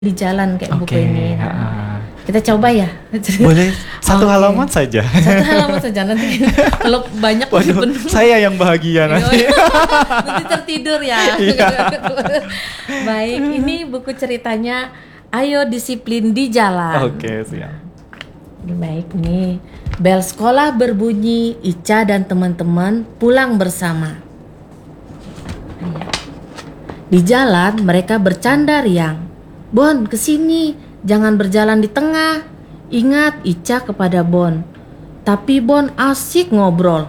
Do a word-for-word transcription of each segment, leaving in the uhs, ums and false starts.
di jalan kayak buku Oke, ini. Nah, heeh. kita coba ya. Boleh satu Oke. halaman saja. Satu halaman saja nanti kalau banyak lebih Waduh, penuh. saya yang bahagia nanti. Nanti tertidur ya. Iya. Baik, ini buku ceritanya Ayo Disiplin di Jalan. Oke, siap. Baik nih. Bel sekolah berbunyi, Ica dan teman-teman pulang bersama. Di jalan mereka bercanda riang. Bon, kesini, jangan berjalan di tengah. Ingat Ica kepada Bon. Tapi Bon asik ngobrol.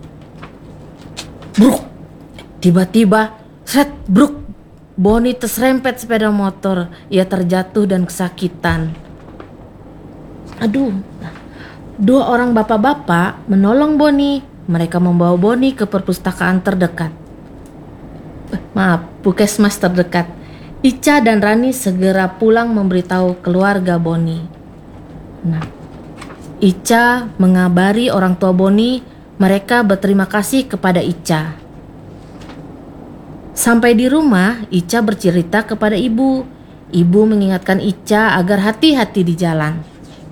Bruk. Tiba-tiba, sret, bruk. Boni terserempet sepeda motor. Ia terjatuh dan kesakitan. Aduh. Dua orang bapak-bapak menolong Boni. Mereka membawa Boni ke perpustakaan terdekat. Eh, Maaf, puskesmas terdekat. Ica dan Rani segera pulang memberitahu keluarga Boni. Nah, Ica mengabari orang tua Boni, mereka berterima kasih kepada Ica. Sampai di rumah, Ica bercerita kepada ibu. Ibu mengingatkan Ica agar hati-hati di jalan.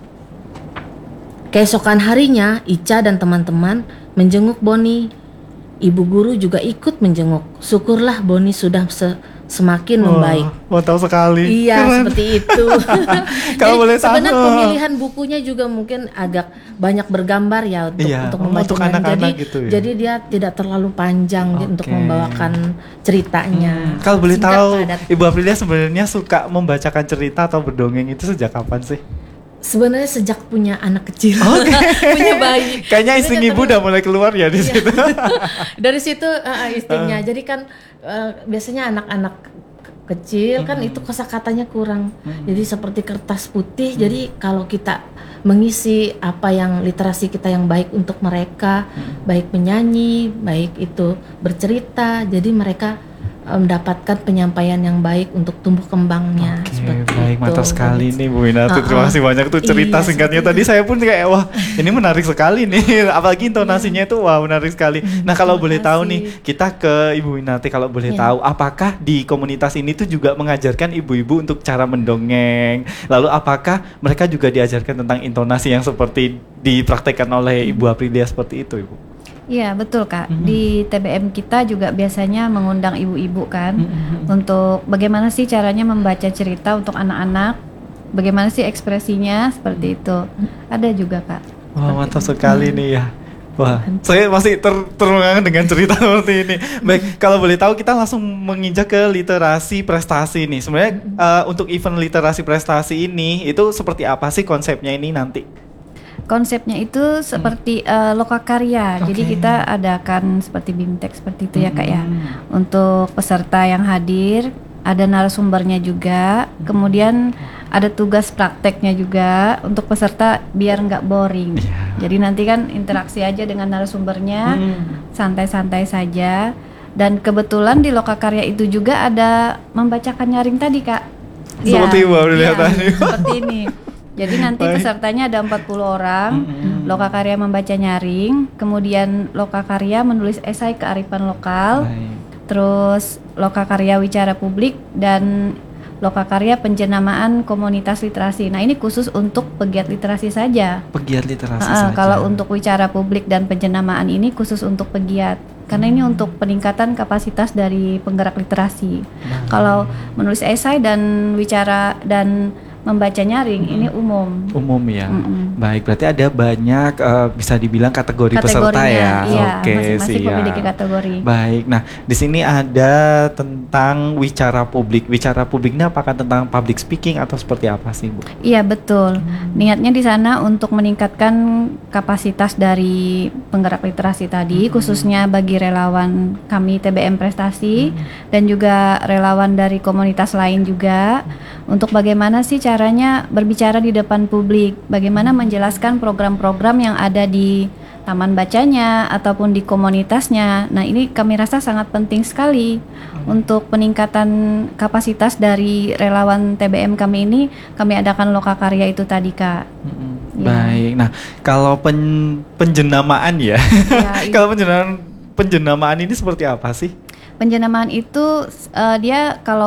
Keesokan harinya, Ica dan teman-teman menjenguk Boni. Ibu guru juga ikut menjenguk. Syukurlah Boni sudah se- semakin membaik. Wah, mantap sekali. Iya, Keren. seperti itu. Kalau Jadi boleh tahu. sebenarnya pemilihan bukunya juga mungkin agak banyak bergambar ya untuk Iya, untuk oh, membaca. untuk anak-anak Jadi gitu ya. jadi dia tidak terlalu panjang Oke. untuk membawakan ceritanya. Hmm, Kalau boleh Singkat, tahu, padat. Ibu Aprilia sebenarnya suka membacakan cerita atau berdongeng itu sejak kapan sih? Sebenarnya sejak punya anak kecil, Oke. punya bayi. Kayaknya Jadi insting kan ibu terus- udah mulai keluar ya di Iya. situ. Dari situ uh, instingnya. Jadi kan uh, biasanya anak-anak ke- kecil kan itu kosakatanya kurang. Jadi seperti kertas putih. Jadi kalau kita mengisi apa yang literasi kita yang baik untuk mereka, baik menyanyi, baik itu bercerita. Jadi mereka uh, mendapatkan penyampaian yang baik untuk tumbuh kembangnya. Oke, seperti baik, itu. mantap sekali Begitu. nih Bu Winarti. Uh-uh. Terima kasih banyak tuh cerita Iya, singkatnya seperti tadi. itu. Saya pun kayak wah ini menarik sekali nih. Apalagi intonasinya itu wah menarik sekali. Nah kalau terima boleh tahu kasih. nih kita ke Ibu Winarti kalau boleh Iya. tahu apakah di komunitas ini tuh juga mengajarkan ibu-ibu untuk cara mendongeng. Lalu apakah mereka juga diajarkan tentang intonasi yang seperti dipraktekkan oleh Ibu Aprilia seperti itu Ibu? Iya betul Kak, Mhm. di T B M kita juga biasanya mengundang ibu-ibu kan Mhm. untuk bagaimana sih caranya membaca cerita untuk anak-anak, bagaimana sih ekspresinya seperti itu. Ada juga Kak. Wah mantap sekali nih ya. Wah, saya masih ter terengah dengan cerita seperti ini. Baik, kalau boleh tahu kita langsung menginjak ke literasi prestasi nih. Sebenarnya eh, untuk event literasi prestasi ini itu seperti apa sih konsepnya ini nanti? Konsepnya itu seperti eh, lokakarya, jadi Oke. kita adakan seperti BIMTEK seperti itu ya Kak ya. Hmm. Untuk peserta yang hadir, ada narasumbernya juga, kemudian ada tugas prakteknya juga untuk peserta biar nggak boring. Iya. Jadi nanti kan interaksi aja dengan narasumbernya, Hmm. santai-santai saja. Dan kebetulan di lokakarya itu juga ada membacakan nyaring tadi Kak. Seperti Ibu Aprilia iya, tadi. seperti ini. Jadi nanti Baik. pesertanya ada empat puluh orang. Mm-mm. Lokakarya membaca nyaring, kemudian lokakarya menulis esai kearifan lokal, Baik. terus lokakarya wicara publik dan lokakarya penjenamaan komunitas literasi. Nah, ini khusus untuk pegiat literasi saja. Pegiat literasi Ah, saja. kalau untuk wicara publik dan penjenamaan ini khusus untuk pegiat. Karena ini Hmm. untuk peningkatan kapasitas dari penggerak literasi. Nah. Kalau menulis esai dan wicara dan membaca nyaring ini umum. Umum ya. Mm-mm. Baik, berarti ada banyak eh, bisa dibilang kategori peserta Kategorinya, ya. iya, Oke, masing-masing siap. memiliki kategori. Baik, nah di sini ada tentang wicara publik. Wicara publiknya apakah tentang public speaking atau seperti apa sih, Bu? Iya betul. Niatnya di sana untuk meningkatkan kapasitas dari penggerak literasi tadi, khususnya bagi relawan kami T B M Prestasi dan juga relawan dari komunitas lain juga, untuk bagaimana sih caranya berbicara di depan publik, bagaimana menjelaskan program-program yang ada di taman bacanya ataupun di komunitasnya. Nah, ini kami rasa sangat penting sekali untuk peningkatan kapasitas dari relawan T B M kami ini. Kami adakan lokakarya itu tadi, Kak. Mm-mm. Ya. Baik, nah kalau pen- penjenamaan ya, Ya, i- kalau penjenamaan penjenamaan ini seperti apa sih? Penjenamaan itu eh, dia kalau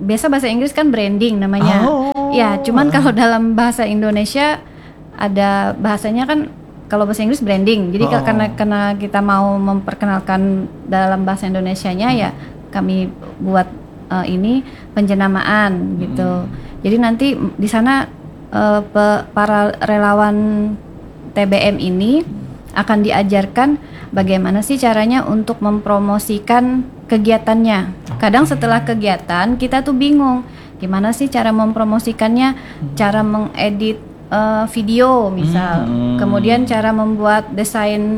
biasa bahasa Inggris kan branding namanya. Oh. Ya, cuman kalau dalam bahasa Indonesia ada bahasanya kan, kalau bahasa Inggris branding. Jadi Oh. karena karena kita mau memperkenalkan dalam bahasa Indonesianya ya kami buat uh, ini penjenamaan gitu. Jadi nanti di sana uh, pe- para relawan T B M ini akan diajarkan bagaimana sih caranya untuk mempromosikan kegiatannya. Kadang setelah kegiatan kita tuh bingung gimana sih cara mempromosikannya, cara mengedit uh, video misal, Hmm. kemudian cara membuat desain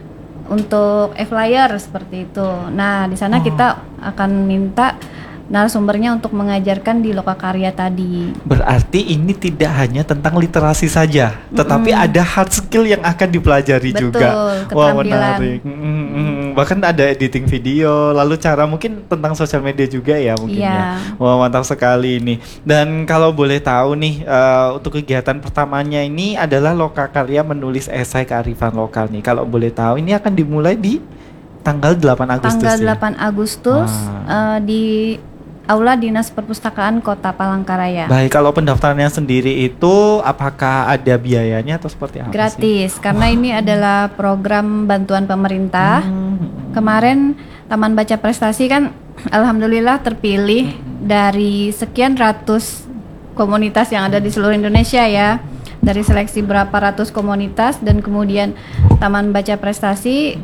untuk e-flyer seperti itu. Nah, di sana Oh. kita akan minta narasumbernya untuk mengajarkan di Lokakarya tadi. Berarti ini tidak hanya tentang literasi saja, tetapi Mm-mm. ada hard skill yang akan dipelajari Betul, juga. Wah, keterampilan. menarik. Mm-mm. Bahkan ada editing video, lalu cara mungkin tentang sosial media juga ya mungkin Iya. ya. Wah, mantap sekali ini. Dan kalau boleh tahu nih, eh, untuk kegiatan pertamanya ini adalah Lokakarya menulis esai kearifan lokal nih. Kalau boleh tahu, ini akan dimulai di tanggal delapan Agustus Tanggal ya? delapan Agustus Wah. eh, di Aula Dinas Perpustakaan Kota Palangkaraya. Baik, kalau pendaftarannya sendiri itu apakah ada biayanya atau seperti apa sih? Gratis, karena ini adalah program bantuan pemerintah. Hmm. Kemarin Taman Baca Prestasi kan alhamdulillah terpilih dari sekian ratus komunitas yang ada di seluruh Indonesia ya. Dari seleksi berapa ratus komunitas, dan kemudian Taman Baca Prestasi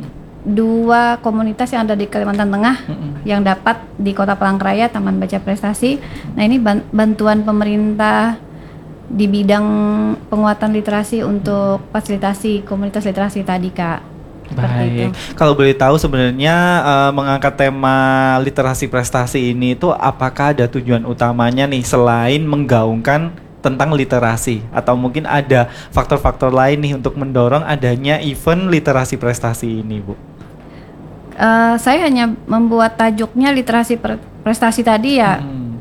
dua komunitas yang ada di Kalimantan Tengah Mm-mm. yang dapat di Kota Palangkaraya Taman Baca Prestasi. Nah, ini ban- bantuan pemerintah di bidang penguatan literasi untuk fasilitasi komunitas literasi tadi, Kak. Seperti itu. Baik, kalau boleh tahu sebenarnya eh, mengangkat tema literasi prestasi ini itu apakah ada tujuan utamanya nih selain menggaungkan tentang literasi, atau mungkin ada faktor-faktor lain nih untuk mendorong adanya event literasi prestasi ini, Bu? Eh, saya hanya membuat tajuknya literasi pre- prestasi tadi ya, Hmm.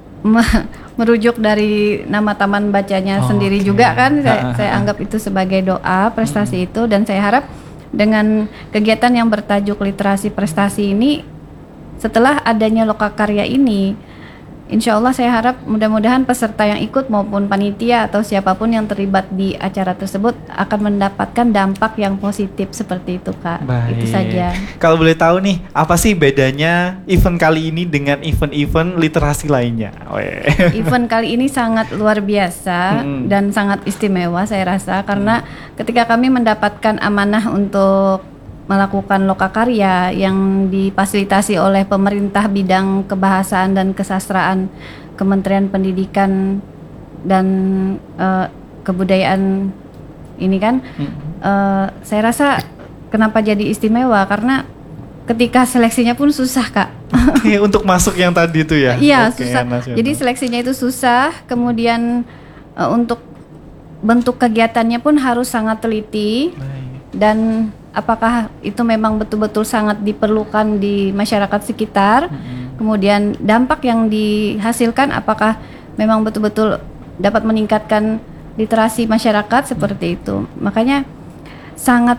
me- merujuk dari nama taman bacanya Oh, sendiri oke. juga kan. Saya, Ha, ha, saya ha. anggap itu sebagai doa prestasi itu, dan saya harap dengan kegiatan yang bertajuk literasi prestasi ini, setelah adanya Lokakarya ini, insya Allah saya harap mudah-mudahan peserta yang ikut maupun panitia atau siapapun yang terlibat di acara tersebut akan mendapatkan dampak yang positif seperti itu, Kak. Baik. Itu saja. Kalau boleh tahu nih, apa sih bedanya event kali ini dengan event-event literasi lainnya? Weh. Event kali ini sangat luar biasa Mm-mm. dan sangat istimewa saya rasa, karena ketika kami mendapatkan amanah untuk melakukan Lokakarya yang difasilitasi oleh pemerintah bidang kebahasaan dan kesastraan, Kementerian Pendidikan dan eh, Kebudayaan ini kan, Mm. eh, saya rasa kenapa jadi istimewa karena ketika seleksinya pun susah, Kak. Oke, untuk masuk yang tadi itu ya? Iya, Oke, susah. nasional. Jadi seleksinya itu susah. Kemudian eh, untuk bentuk kegiatannya pun harus sangat teliti, Baik. dan apakah itu memang betul-betul sangat diperlukan di masyarakat sekitar. Mm-mm. Kemudian dampak yang dihasilkan apakah memang betul-betul dapat meningkatkan literasi masyarakat seperti itu. Makanya sangat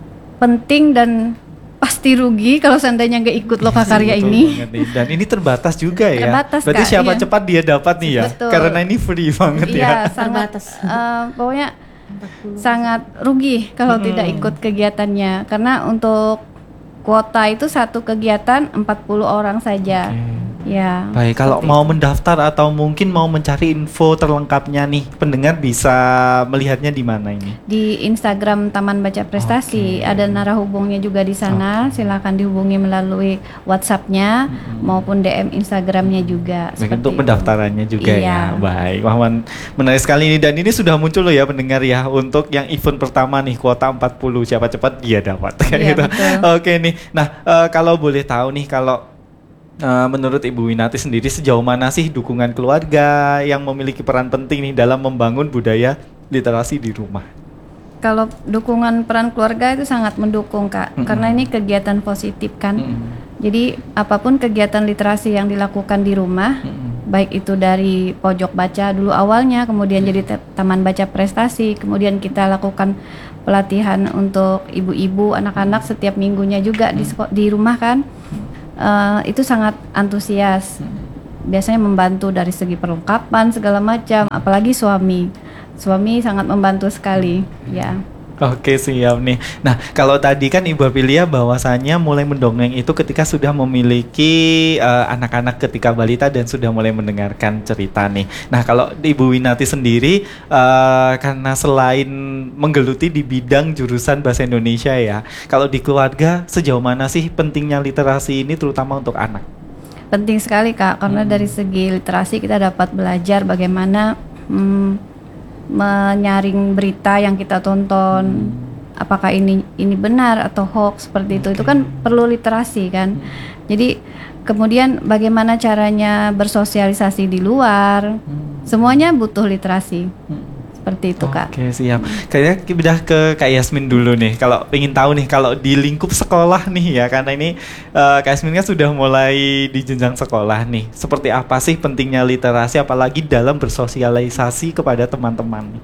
penting dan pasti rugi kalau seandainya nggak ikut Lokakarya Betul ini. banget nih. Dan ini terbatas juga ya. Terbatas, Berarti Kak, siapa iya. cepat dia dapat nih ya. Betul. Karena ini free banget ya. Iya, sangat Terbatas. eh, pokoknya sangat rugi kalau Hmm. tidak ikut kegiatannya, karena untuk kuota itu satu kegiatan empat puluh orang saja. Oke. Ya. Baik, kalau seperti mau itu. mendaftar atau mungkin mau mencari info terlengkapnya nih, pendengar bisa melihatnya di mana ini? Di Instagram Taman Baca Oke. Prestasi ada narahubungnya juga di sana. Silakan dihubungi melalui WhatsApp-nya Mm-mm. maupun D M Instagram-nya juga. Baik, seperti untuk itu. pendaftarannya juga Iya. ya. Baik, wah men- menarik sekali ini, dan ini sudah muncul loh ya pendengar ya, untuk yang event pertama nih kuota empat puluh, siapa cepat dia dapat kayak Iya, gitu. betul. Oke nih. Nah, eh, kalau boleh tahu nih, kalau eh, menurut Ibu Winati sendiri sejauh mana sih dukungan keluarga yang memiliki peran penting nih dalam membangun budaya literasi di rumah? Kalau dukungan peran keluarga itu sangat mendukung, Kak, Mm-mm. karena ini kegiatan positif kan. Mm-mm. Jadi apapun kegiatan literasi yang dilakukan di rumah, Mm-mm. baik itu dari pojok baca dulu awalnya, kemudian jadi te- taman baca prestasi, kemudian kita lakukan pelatihan untuk ibu-ibu, anak-anak setiap minggunya juga di seko- di rumah kan. Eh, itu sangat antusias biasanya membantu dari segi perlengkapan segala macam, apalagi suami. Suami sangat membantu sekali, ya. Oke, siap nih. Nah, kalau tadi kan Ibu Aprilia bahwasannya mulai mendongeng itu ketika sudah memiliki uh, anak-anak ketika balita dan sudah mulai mendengarkan cerita nih. Nah, kalau Ibu Winati sendiri uh, karena selain menggeluti di bidang jurusan bahasa Indonesia ya, kalau di keluarga sejauh mana sih pentingnya literasi ini terutama untuk anak? Penting sekali Kak, karena Hmm. dari segi literasi kita dapat belajar bagaimana hmm, menyaring berita yang kita tonton, apakah ini ini benar atau hoax seperti itu. Itu kan perlu literasi kan. Jadi kemudian bagaimana caranya bersosialisasi di luar, semuanya butuh literasi. Seperti itu Kak. Oke, siap. Kayaknya kita ke Kak Yasmin dulu nih. Kalau ingin tahu nih, kalau di lingkup sekolah nih ya, karena ini uh, Kak Yasmin kan sudah mulai di jenjang sekolah nih. Seperti apa sih pentingnya literasi, apalagi dalam bersosialisasi kepada teman-teman nih?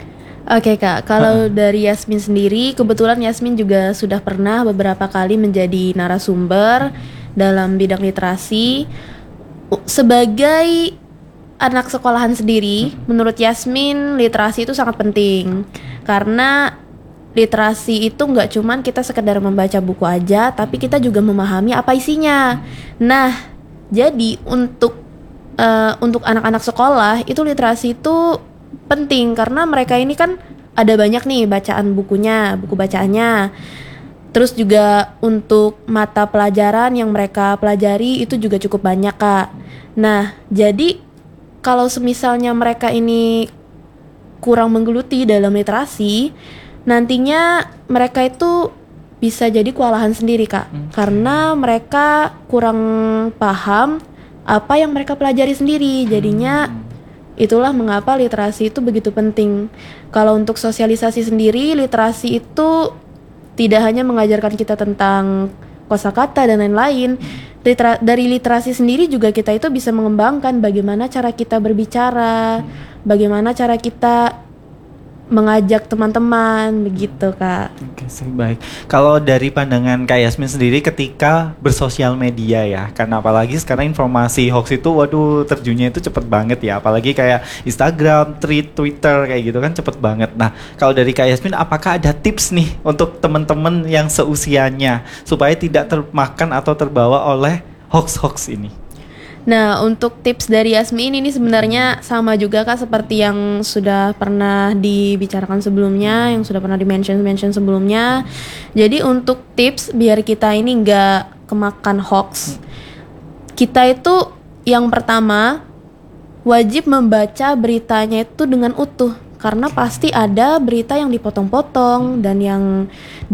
Oke Kak, kalau dari Yasmin sendiri, kebetulan Yasmin juga sudah pernah beberapa kali menjadi narasumber dalam bidang literasi. U- Sebagai anak sekolahan sendiri, menurut Yasmin literasi itu sangat penting. Karena literasi itu nggak cuman kita sekedar membaca buku aja, tapi kita juga memahami apa isinya. Nah, jadi untuk eh, untuk anak-anak sekolah itu literasi itu penting karena mereka ini kan ada banyak nih bacaan bukunya, buku bacaannya. Terus juga untuk mata pelajaran yang mereka pelajari itu juga cukup banyak Kak. Nah, jadi kalau semisalnya mereka ini kurang menggeluti dalam literasi, nantinya mereka itu bisa jadi kewalahan sendiri Kak. Hmm. Karena mereka kurang paham apa yang mereka pelajari sendiri. Jadinya itulah mengapa literasi itu begitu penting. Kalau untuk sosialisasi sendiri, literasi itu tidak hanya mengajarkan kita tentang kosakata dan lain-lain. Litera- dari literasi sendiri juga kita itu bisa mengembangkan bagaimana cara kita berbicara, bagaimana cara kita mengajak teman-teman, begitu Kak. Oke, sih baik. Kalau dari pandangan Kak Yasmin sendiri ketika bersosial media ya, karena apalagi sekarang informasi hoax itu, waduh terjunnya itu cepet banget ya, apalagi kayak Instagram, tweet, Twitter kayak gitu kan cepet banget. Nah, kalau dari Kak Yasmin, apakah ada tips nih untuk teman-teman yang seusianya supaya tidak termakan atau terbawa oleh hoax-hoax ini? Nah, untuk tips dari Yasmin ini sebenarnya sama juga Kak seperti yang sudah pernah dibicarakan sebelumnya, yang sudah pernah di-mention-mention sebelumnya. Jadi untuk tips biar kita ini nggak kemakan hoax, kita itu yang pertama wajib membaca beritanya itu dengan utuh. Karena pasti ada berita yang dipotong-potong dan yang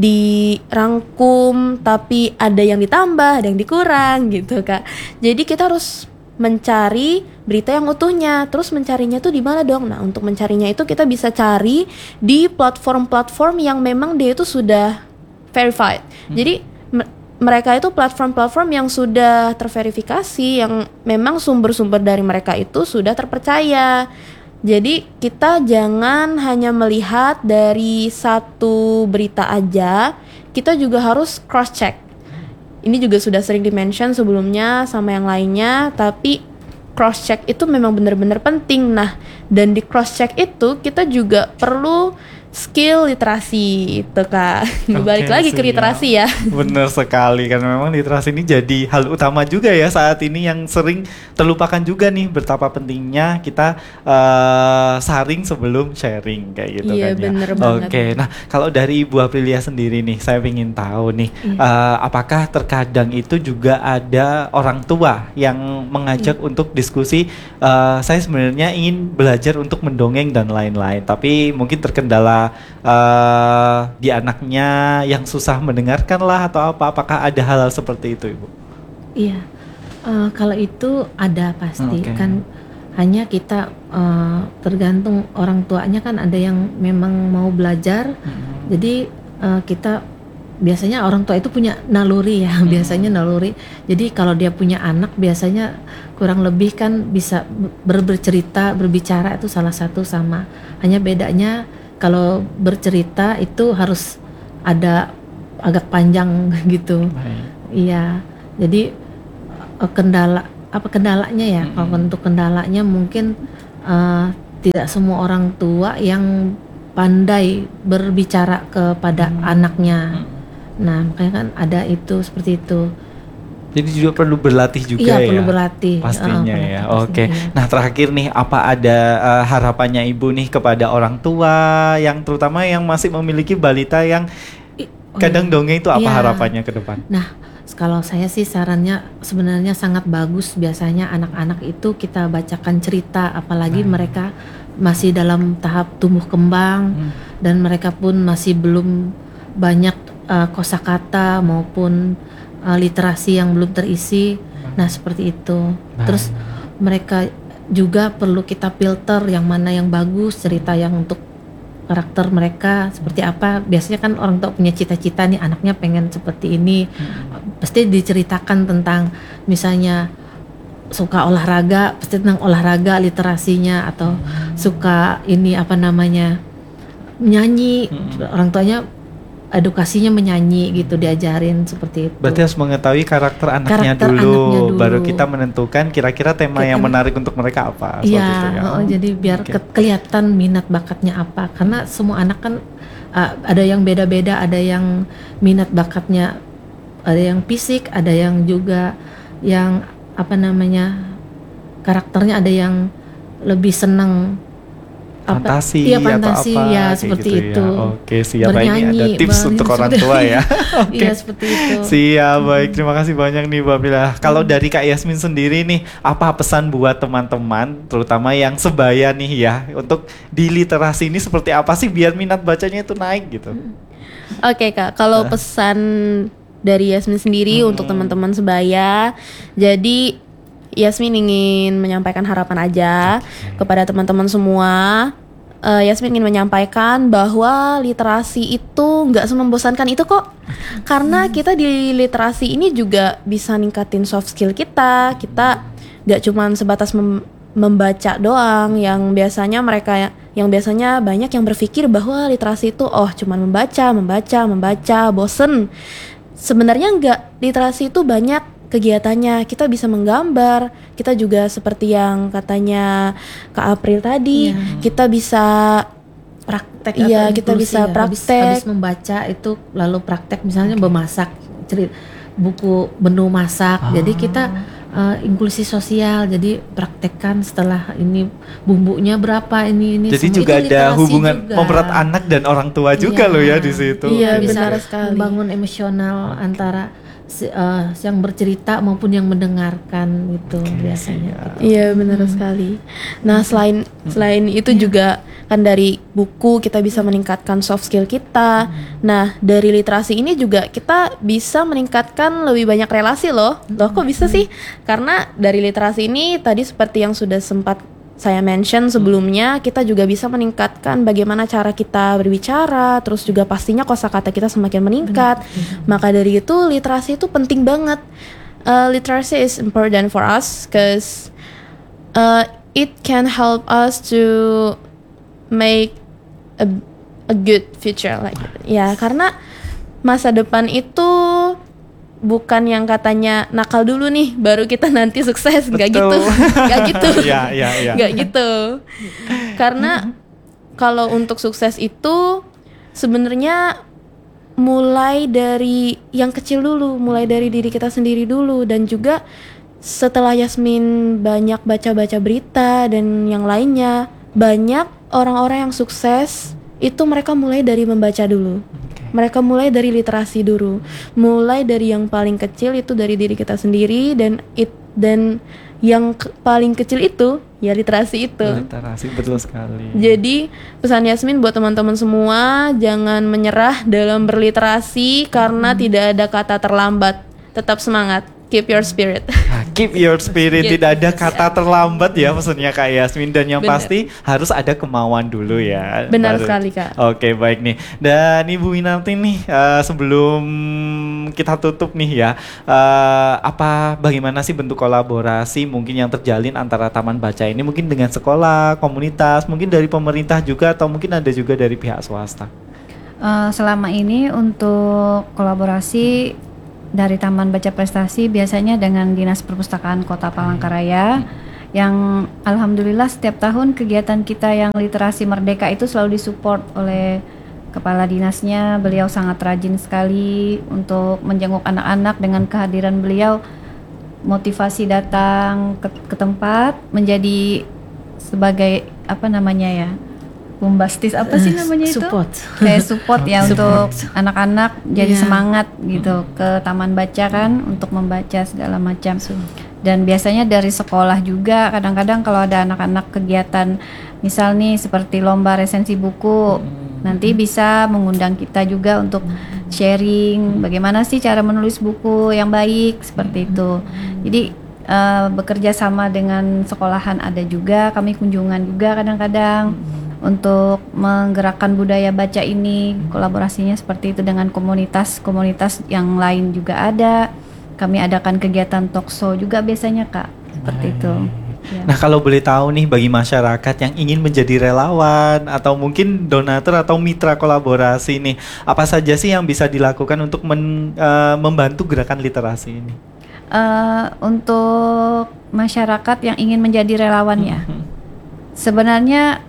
dirangkum, tapi ada yang ditambah, ada yang dikurang gitu Kak. Jadi kita harus mencari berita yang utuhnya. Terus mencarinya tuh di mana dong? Nah, untuk mencarinya itu kita bisa cari di platform-platform yang memang dia itu sudah verified. Hmm. Jadi m- mereka itu platform-platform yang sudah terverifikasi, yang memang sumber-sumber dari mereka itu sudah terpercaya. Jadi kita jangan hanya melihat dari satu berita aja, kita juga harus cross check. Ini juga sudah sering di-mention sebelumnya sama yang lainnya, tapi cross check itu memang benar-benar penting. Nah, dan di cross check itu kita juga perlu skill literasi itu Kak. Balik Oke, lagi ke siap. literasi ya. Bener sekali, karena memang literasi ini jadi hal utama juga ya saat ini yang sering terlupakan juga nih, betapa pentingnya kita uh, saring sebelum sharing kayak gitu Iya, kan ya. bener banget. Oke, nah kalau dari Ibu Aprilia sendiri nih, saya ingin tahu nih, Iya. uh, apakah terkadang itu juga ada orang tua yang mengajak Iya. untuk diskusi, uh, saya sebenarnya ingin belajar untuk mendongeng dan lain-lain, tapi mungkin terkendala uh, di anaknya yang susah mendengarkan lah atau apa, apakah ada hal-hal seperti itu Ibu? Iya, eh, kalau itu ada pasti Oke. kan, hanya kita eh, tergantung orang tuanya kan, ada yang memang mau belajar, jadi eh, kita biasanya orang tua itu punya naluri ya, biasanya naluri. Jadi kalau dia punya anak biasanya kurang lebih kan bisa ber- bercerita, berbicara itu salah satu sama. Hanya bedanya kalau bercerita itu harus ada agak panjang gitu. Baik. Iya, jadi eh, kendala apa kendalanya ya? Mm-mm. Kalau untuk kendalanya mungkin eh, tidak semua orang tua yang pandai berbicara kepada anaknya. Nah, makanya kan ada itu seperti itu. Jadi juga perlu berlatih juga Iya, ya. perlu berlatih. Pastinya Eh, ya. berlatih Oke. pastinya, iya. Nah, terakhir nih, apa ada eh, harapannya Ibu nih kepada orang tua yang terutama yang masih memiliki balita yang I- oh kadang iya. dongeng itu apa Iya. harapannya ke depan? Nah, kalau saya sih sarannya sebenarnya sangat bagus. Biasanya anak-anak itu kita bacakan cerita, apalagi Nah. mereka masih dalam tahap tumbuh kembang Hmm. dan mereka pun masih belum banyak uh, kosakata maupun uh, literasi yang belum terisi. Nah, seperti itu. Nah. Terus mereka juga perlu kita filter yang mana yang bagus, cerita yang untuk karakter mereka seperti apa. Biasanya kan orang tua punya cita-cita nih, anaknya pengen seperti ini. Pasti diceritakan tentang misalnya suka olahraga, pasti tentang olahraga literasinya, atau suka ini apa namanya menyanyi, Hmm. orang tuanya edukasinya menyanyi gitu, diajarin seperti itu. Berarti harus mengetahui karakter anaknya, Karakter dulu, anaknya dulu. baru kita menentukan kira-kira tema Kita- yang menarik untuk mereka apa. seperti Iya, itu ya. oh, jadi biar Oke. ke- kelihatan minat bakatnya apa. Karena semua anak kan uh, ada yang beda-beda, ada yang minat bakatnya, ada yang fisik, ada yang juga yang apa namanya karakternya, ada yang lebih senang apa- Fantasi iya, atau fantasi apa, ya kayak seperti gitu ya. itu. Oke, siap. Ini ada Bernyanyi, tips bernyanyi untuk orang seperti- tua ya. Oke. Iya, seperti itu. Siap, baik. Terima kasih banyak nih Mbak Bila. Kalau dari Kak Yasmin sendiri nih, apa pesan buat teman-teman, terutama yang sebaya nih ya, untuk di literasi ini seperti apa sih biar minat bacanya itu naik gitu? Oke Kak, kalau pesan dari Yasmin sendiri Hmm. untuk teman-teman sebaya, jadi Yasmin ingin menyampaikan harapan aja kepada teman-teman semua. Eh, Yasmin ingin menyampaikan bahwa literasi itu nggak semembosankan itu kok, karena kita di literasi ini juga bisa ningkatin soft skill kita. Kita nggak cuman sebatas mem- membaca doang, yang biasanya mereka yang biasanya banyak yang berpikir bahwa literasi itu oh cuman membaca, membaca, membaca, bosen. Sebenarnya enggak, literasi itu banyak kegiatannya. Kita bisa menggambar, kita juga seperti yang katanya Kak April tadi, Iya. kita bisa Praktek Iya, atau kita inklusi bisa ya. Habis- praktek. habis membaca itu lalu praktek, misalnya memasak, cerita buku menu masak. Jadi kita uh, inklusi sosial, jadi praktekkan setelah ini bumbunya berapa, ini ini Jadi semua. juga Itu ada literasi hubungan juga. memperat anak dan orang tua juga Iya. loh ya di situ. Iya, Oke. Bisa benar sekali. membangun emosional antara si, uh, yang bercerita maupun yang mendengarkan gitu biasanya. gitu. Iya, benar sekali. Nah, selain selain itu juga kan dari buku kita bisa meningkatkan soft skill kita. Nah, dari literasi ini juga kita bisa meningkatkan lebih banyak relasi loh. Loh, kok bisa sih? Karena dari literasi ini tadi seperti yang sudah sempat saya mention sebelumnya, kita juga bisa meningkatkan bagaimana cara kita berbicara, terus juga pastinya kosakata kita semakin meningkat. Maka dari itu literasi itu penting banget. Uh, literacy is important for us because uh, it can help us to make a, a good future, like ya, karena masa depan itu bukan yang katanya nakal dulu nih baru kita nanti sukses, nggak gitu, Betul. nggak gitu, Iya, iya, iya. nggak gitu. Karena kalau untuk sukses itu sebenarnya mulai dari yang kecil dulu, mulai dari diri kita sendiri dulu. Dan juga setelah Yasmin banyak baca-baca berita dan yang lainnya, banyak orang-orang yang sukses itu mereka mulai dari membaca dulu. Mereka mulai dari literasi dulu, mulai dari yang paling kecil itu dari diri kita sendiri, dan it dan yang ke- paling kecil itu ya literasi itu. Literasi betul sekali. Jadi pesan Yasmin buat teman-teman semua, jangan menyerah dalam berliterasi karena tidak ada kata terlambat. Tetap semangat, keep your spirit. Nah, keep your spirit, Keep tidak ada your kata terlambat ya pesannya Kak Yasmin, dan yang Benar. pasti harus ada kemauan dulu ya. Benar Baru- sekali, Kak. Oke, baik nih. Dan Ibu Winarti nih, eh, sebelum kita tutup nih ya, eh, apa bagaimana sih bentuk kolaborasi mungkin yang terjalin antara Taman Baca ini mungkin dengan sekolah, komunitas, mungkin dari pemerintah juga, atau mungkin ada juga dari pihak swasta? Eh, selama ini untuk kolaborasi dari Taman Baca Prestasi biasanya dengan Dinas Perpustakaan Kota Palangkaraya, yang alhamdulillah setiap tahun kegiatan kita yang literasi merdeka itu selalu disupport oleh kepala dinasnya. Beliau sangat rajin sekali untuk menjenguk anak-anak. Dengan kehadiran beliau, motivasi datang ke, ke tempat menjadi sebagai apa namanya ya, bombastis apa sih namanya itu? Support. Kayak support ya untuk anak-anak jadi Iya. semangat gitu ke taman baca kan untuk membaca segala macam. Dan biasanya dari sekolah juga kadang-kadang kalau ada anak-anak kegiatan misal nih seperti lomba resensi buku, nanti bisa mengundang kita juga untuk sharing bagaimana sih cara menulis buku yang baik seperti itu. Jadi uh, bekerja sama dengan sekolahan ada juga, kami kunjungan juga kadang-kadang untuk menggerakkan budaya baca ini. Kolaborasinya seperti itu dengan komunitas-komunitas yang lain juga ada. Kami adakan kegiatan talkshow juga biasanya Kak, seperti itu. Ya. Nah, kalau boleh tahu nih bagi masyarakat yang ingin menjadi relawan atau mungkin donatur atau mitra kolaborasi nih, apa saja sih yang bisa dilakukan untuk men, uh, membantu gerakan literasi ini? Uh, untuk masyarakat yang ingin menjadi relawan ya, sebenarnya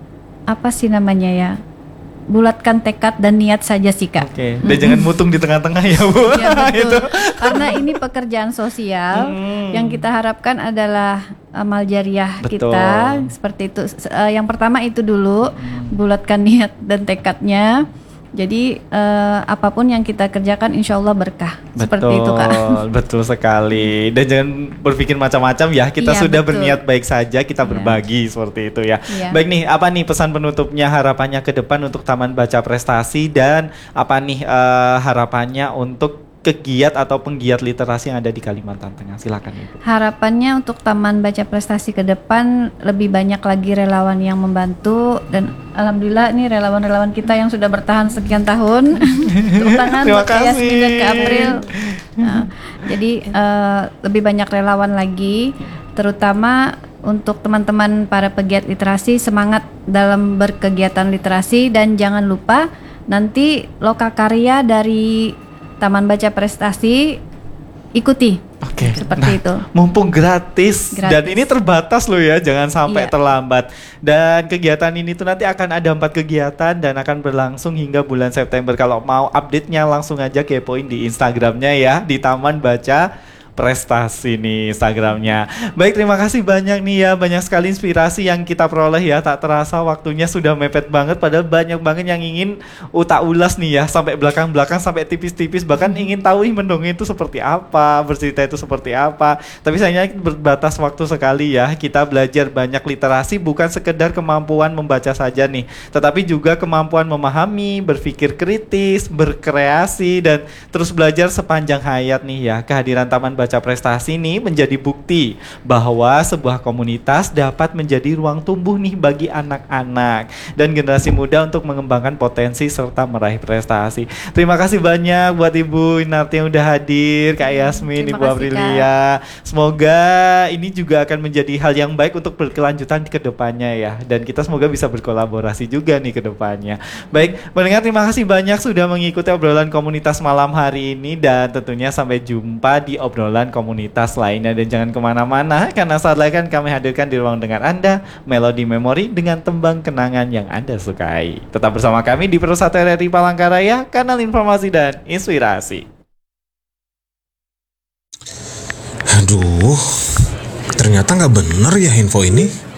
apa sih namanya ya? Bulatkan tekad dan niat saja sih Kak. Oke, dan jangan mutung di tengah-tengah ya Bu. Ya, betul. Itu. Karena ini pekerjaan sosial, Hmm. yang kita harapkan adalah amal jariah Betul. kita seperti itu. S- uh, yang pertama itu dulu, bulatkan niat dan tekadnya. Jadi uh, apapun yang kita kerjakan insya Allah berkah. Seperti itu Kak. Betul sekali. Dan jangan berpikir macam-macam ya. Kita Iya, sudah betul. berniat baik saja, kita Iya. berbagi seperti itu ya. Iya. Baik nih, apa nih pesan penutupnya, harapannya ke depan untuk Taman Baca Prestasi, dan apa nih eh, harapannya untuk kegiat atau penggiat literasi yang ada di Kalimantan Tengah? Silakan Ibu. Harapannya untuk Taman Baca Prestasi ke depan lebih banyak lagi relawan yang membantu, dan alhamdulillah ini relawan-relawan kita yang sudah bertahan sekian tahun. Tepuk tangan Terima buat Kak Yasmin dan kasih. Kak April. Nah, jadi eh, lebih banyak relawan lagi, terutama untuk teman-teman para pegiat literasi, semangat dalam berkegiatan literasi, dan jangan lupa nanti lokakarya dari Taman Baca Prestasi ikuti. Oke. Seperti Nah, itu. mumpung gratis, Gratis. dan ini terbatas loh ya, jangan sampai Iya. terlambat. Dan kegiatan ini tuh nanti akan ada empat kegiatan dan akan berlangsung hingga bulan September. Kalau mau update-nya langsung aja kepoin di Instagramnya ya, di Taman Baca Prestasi nih Instagramnya. Baik, terima kasih banyak nih ya, banyak sekali inspirasi yang kita peroleh ya. Tak terasa waktunya sudah mepet banget, padahal banyak banget yang ingin utak ulas nih ya, sampai belakang-belakang, sampai tipis-tipis, bahkan ingin tahu ih mendongeng itu seperti apa, bercerita itu seperti apa. Tapi sayangnya berbatas waktu sekali ya. Kita belajar banyak literasi bukan sekedar kemampuan membaca saja nih, tetapi juga kemampuan memahami, berpikir kritis, berkreasi, dan terus belajar sepanjang hayat nih ya. Kehadiran Taman Baca Prestasi ini menjadi bukti bahwa sebuah komunitas dapat menjadi ruang tumbuh nih bagi anak-anak dan generasi muda untuk mengembangkan potensi serta meraih prestasi. Terima kasih banyak buat Ibu Inarti yang udah hadir, Kak Yasmin, Terima Ibu kasih, Aprilia. Semoga ini juga akan menjadi hal yang baik untuk berkelanjutan ke depannya ya, dan kita semoga bisa berkolaborasi juga nih ke depannya. Baik, pendengar, terima kasih banyak sudah mengikuti obrolan komunitas malam hari ini, dan tentunya sampai jumpa di obrolan komunitas lainnya. Dan jangan kemana-mana, karena saat lagi kan kami hadirkan di ruang dengar Anda Melodi Memori dengan tembang kenangan yang Anda sukai. Tetap bersama kami di Persatu R R I Palangkaraya, kanal informasi dan inspirasi. Aduh, ternyata nggak bener ya info ini.